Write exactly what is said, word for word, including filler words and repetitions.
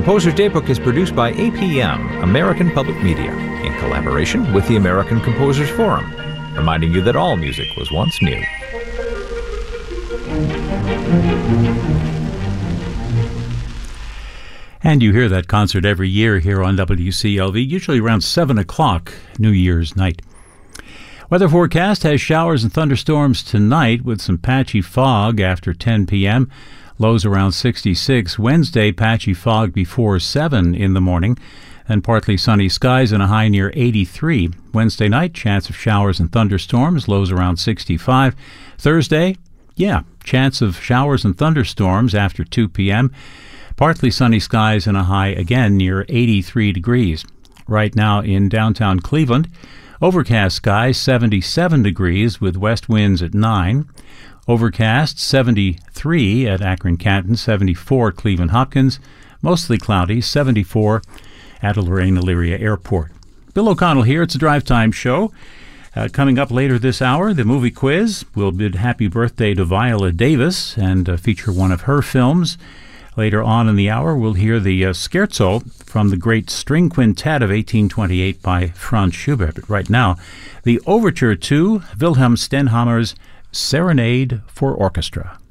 Composer's Daybook is produced by A P M, American Public Media, in collaboration with the American Composers Forum, reminding you that all music was once new. And you hear that concert every year here on W C L V, usually around seven o'clock New Year's night. Weather forecast has showers and thunderstorms tonight with some patchy fog after ten p.m. Lows around sixty-six. Wednesday, patchy fog before seven in the morning. And partly sunny skies and a high near eighty-three. Wednesday night, chance of showers and thunderstorms, lows around sixty-five. Thursday, yeah, chance of showers and thunderstorms after two p.m. Partly sunny skies and a high again near eighty-three degrees. Right now in downtown Cleveland, overcast skies seventy-seven degrees with west winds at nine. Overcast seventy-three at Akron-Canton, seventy-four Cleveland-Hopkins. Mostly cloudy, seventy-four at Lorraine-Elyria Airport. Bill O'Connell here. It's a Drive Time show. Uh, coming up later this hour, the movie quiz. We'll bid happy birthday to Viola Davis and uh, feature one of her films. Later on in the hour, we'll hear the uh, scherzo from the great string quintet of eighteen twenty-eight by Franz Schubert. But right now, the overture to Wilhelm Stenhammers' Serenade for Orchestra.